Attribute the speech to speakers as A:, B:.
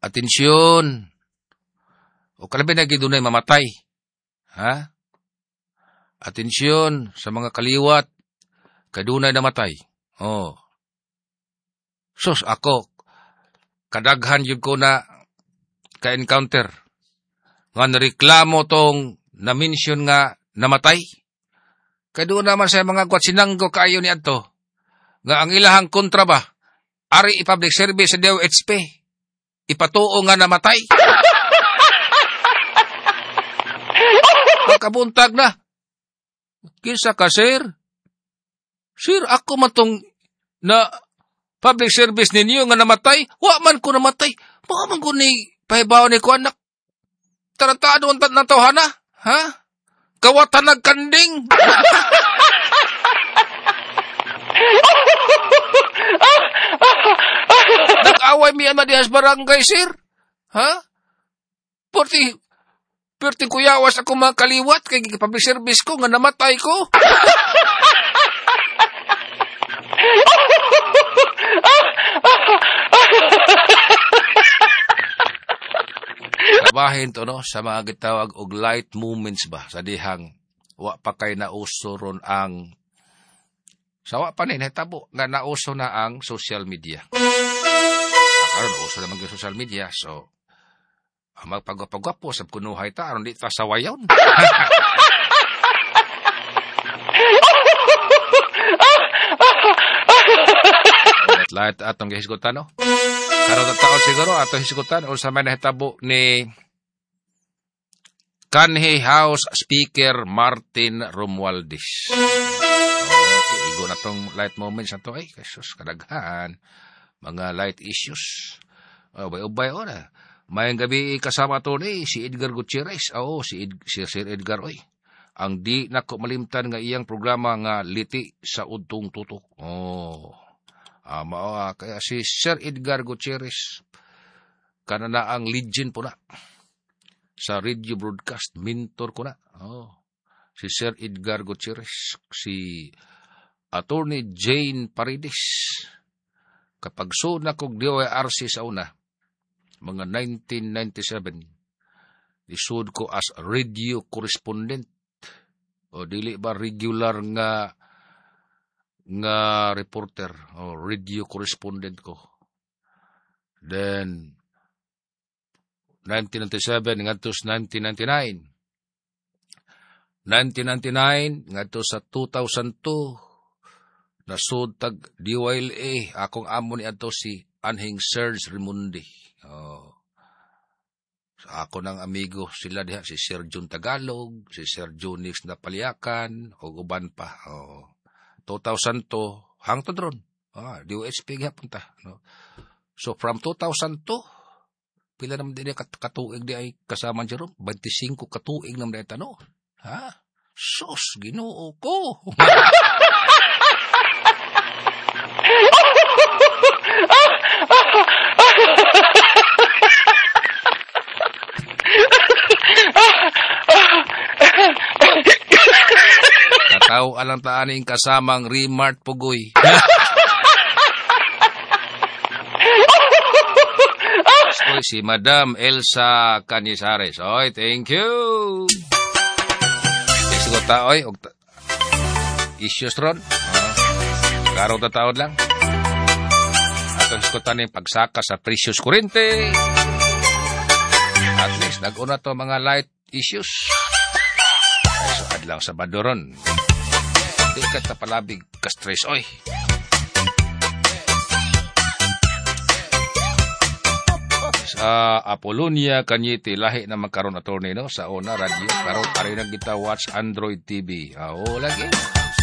A: Atensyon. O kalabi na gidunay mamatay. Ha? Atensyon sa mga kaliwat. Kadunay namatay. Oh. Sus, ako, kadaghan yun ko na ka-encounter. Nga nareklamo tong na-mention nga namatay. Kaya doon naman sa mga kwatsinanggo kaayo ni Adto. Nga ang ilahang kontra ba? Ari i-public service sa DOHP. Ipatuo nga namatay. Pagkabuntag na. Kinsa ka, sir? Sir, ako matong na public service ninyo nga namatay. Wa man ko namatay. Wa man ko ni pahibaw ni ko anak. Tarantado ang natawhana. Ha? Kawatan nagkanding. Nag-away mi ama dihas barangay, sir. Ha? Perti kuyawas ako mga kaliwat kay public service ko nga namatay ko. Bahin to no sa mga gitawag og light moments ba sa dihang wa pa kay nauso ron ang sawa pa ni nahitabo nga nauso na ang social media. Karon uso naman yung social media so magpagwapo-gwapo sa kunuhay ta aron di ta sawayon. Lahat atong gihisgutan no. Karon ta taon siguro atong hisgutan unsa may nahitabo ni Kanhi House Speaker Martin Romualdez. Okay, igo na tong light moments na to. Ay, kasus, kadaghan. Mga light issues. Ubay-ubay ora. Mayang gabi kasama to ni si Edgar Gutierrez. Oo, si Sir Edgar, oy. Ang di nako malimtan nga iyang programa nga Liti sa Udtong Tutok. Oh. Kaya si Sir Edgar Gutierrez, kanana ang legend po na. Sa radio broadcast, mentor ko na. Oh. Si Sir Edgar Gutierrez, si Attorney Jane Paredes. Kapag suna kong DORC sa una, mga 1997, isud ko as radio correspondent. O dili ba regular nga reporter o radio correspondent ko. Then 1997 ngadto sa 1999. 1999 ngadto sa 2002 nasud tag DYLA akong amo ni adto si Anhing Serge Rimundi. Ako ng amigo sila diha si Sir Jun Tagalog, si Sir Junix Napaliakan o uban pa. 2002 hangtod ron. DOHP gyapon ta, no. So from 2002 pila naman din katuig di ay kasama Jerome? 25 katuig naman din tanong. Ha? Sus, Ginoo ko. Kataw alang taaning kasamang Remart Pugoy. Oy, si Madam Elsa Canizares. Oy, thank you. Sigota, oy. Issues ron. Karong tataod lang. Atong sigutan yung pagsaka sa precious kurente. At least, nag-una to mga light issues. Ay, so, adlang sa badoron. Di ka tapalabig ka-stress, oy. Sa Apolonia Kanyiti, lahi na magkaroon attorney no sa una radio. Karon ari nagita watch Android TV. Oo lagi.